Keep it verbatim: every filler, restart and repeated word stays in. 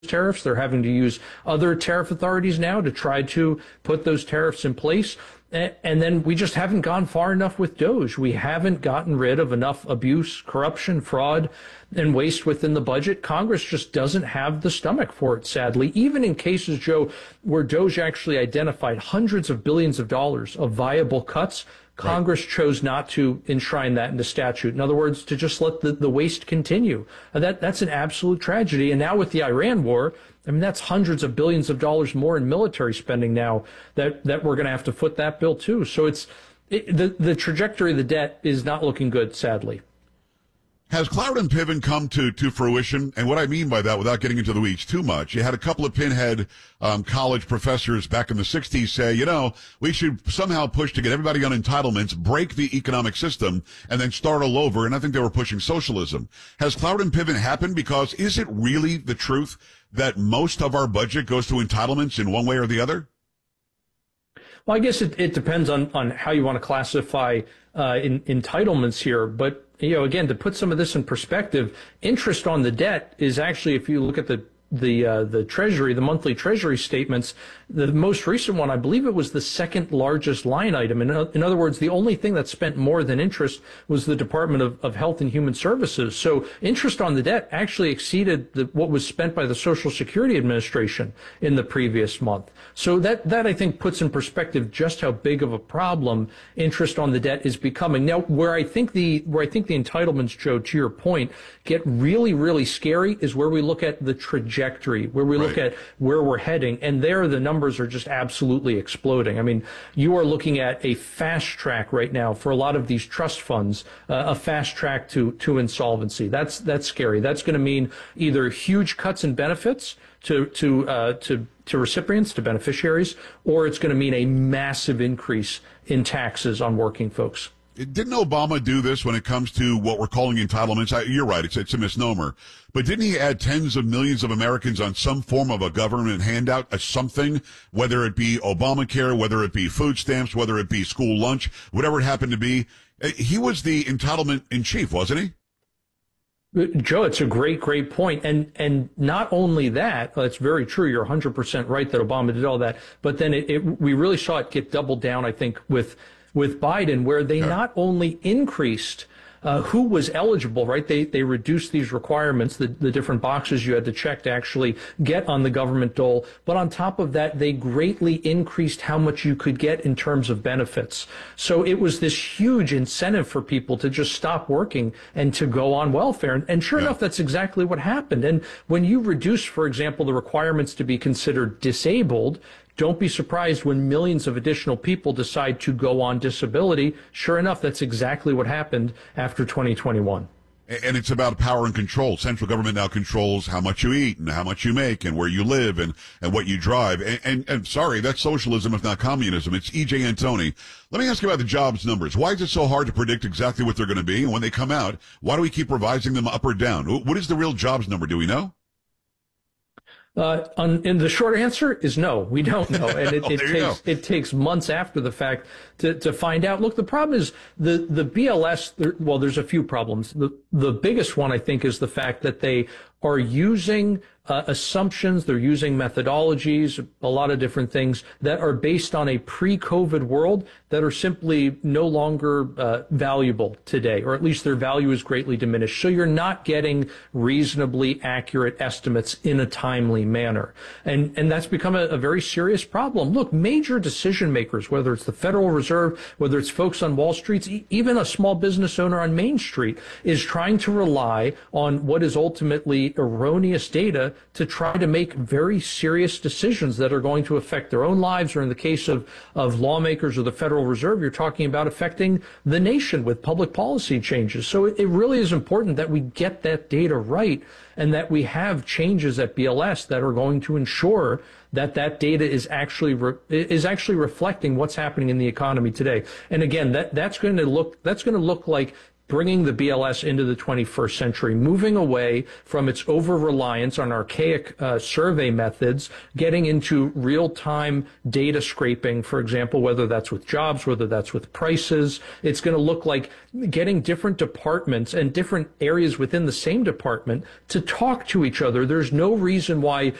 tariffs. They're having to use other tariff authorities now to try to put those tariffs in place. And then we just haven't gone far enough with DOGE. We haven't gotten rid of enough abuse, corruption, fraud, and waste within the budget. Congress just doesn't have the stomach for it, sadly. Even in cases, Joe, where DOGE actually identified hundreds of billions of dollars of viable cuts, Congress right. chose not to enshrine that into statute. In other words, to just let the, the waste continue. Uh, that That's an absolute tragedy. And now with the Iran war, I mean, that's hundreds of billions of dollars more in military spending now that, that we're going to have to foot that bill too. So it's it, the, the trajectory of the debt is not looking good, sadly. Has Cloward and Piven come to, to fruition? And what I mean by that, without getting into the weeds too much, you had a couple of pinhead um, college professors back in the sixties say, you know, we should somehow push to get everybody on entitlements, break the economic system, and then start all over. And I think they were pushing socialism. Has Cloward and Piven happened? Because is it really the truth that most of our budget goes to entitlements in one way or the other? Well, I guess it, it depends on, on how you want to classify uh, in, entitlements here. But, you know, again, to put some of this in perspective, interest on the debt is actually, if you look at the the uh, the Treasury, the monthly Treasury statements, the most recent one, I believe it was the second largest line item. In, in other words, the only thing that spent more than interest was the Department of, of Health and Human Services. So interest on the debt actually exceeded the, what was spent by the Social Security Administration in the previous month. So that, that I think puts in perspective just how big of a problem interest on the debt is becoming. Now, where I think the, where I think the entitlements, Joe, to your point, get really, really scary is where we look at the trajectory, where we look right. at where we're heading. And there the numbers are just absolutely exploding. I mean, you are looking at a fast track right now for a lot of these trust funds, uh, a fast track to, to insolvency. That's, that's scary. That's going to mean either huge cuts in benefits to, to, uh, to, to recipients, to beneficiaries, or it's going to mean a massive increase in taxes on working folks. Didn't Obama do this when it comes to what we're calling entitlements? I, you're right, it's, it's a misnomer. But didn't he add tens of millions of Americans on some form of a government handout, a something, whether it be Obamacare, whether it be food stamps, whether it be school lunch, whatever it happened to be? He was the entitlement in chief, wasn't he? Joe, it's a great, great point. And and not only that, it's very true. You're one hundred percent right that Obama did all that. But then it, it we really saw it get doubled down, I think, with with Biden, where they yeah. not only increased uh, who was eligible, right? They they reduced these requirements, the, the different boxes you had to check to actually get on the government dole. But on top of that, they greatly increased how much you could get in terms of benefits. So it was this huge incentive for people to just stop working and to go on welfare. And, and sure yeah. enough, that's exactly what happened. And when you reduce, for example, the requirements to be considered disabled, don't be surprised when millions of additional people decide to go on disability. Sure enough, that's exactly what happened after twenty twenty-one. And it's about power and control. Central government now controls how much you eat and how much you make and where you live and, and what you drive. And, and, and sorry, that's socialism, if not communism. It's E J Antoni. Let me ask you about the jobs numbers. Why is it so hard to predict exactly what they're going to be? And when they come out, why do we keep revising them up or down? What is the real jobs number? Do we know? Uh, on, and the short answer is no, we don't know. And it, oh, it takes it takes months after the fact to, to find out. Look, the problem is the, the B L S, there, well, there's a few problems. The, the biggest one, I think, is the fact that they are using uh, assumptions, they're using methodologies, a lot of different things that are based on a pre-COVID world that are simply no longer uh, valuable today, or at least their value is greatly diminished. So you're not getting reasonably accurate estimates in a timely manner. And, and that's become a, a very serious problem. Look, major decision makers, whether it's the Federal Reserve, whether it's folks on Wall Street, e- even a small business owner on Main Street, is trying to rely on what is ultimately erroneous data to try to make very serious decisions that are going to affect their own lives, or in the case of, of lawmakers or the Federal Reserve, you're talking about affecting the nation with public policy changes. So it, it really is important that we get that data right and that we have changes at B L S that are going to ensure that that data is actually re- is actually reflecting what's happening in the economy today. And again, that that's going to look that's going to look like bringing the B L S into the twenty-first century, moving away from its over-reliance on archaic uh, survey methods, getting into real-time data scraping, for example, whether that's with jobs, whether that's with prices. It's going to look like getting different departments and different areas within the same department to talk to each other. There's no reason why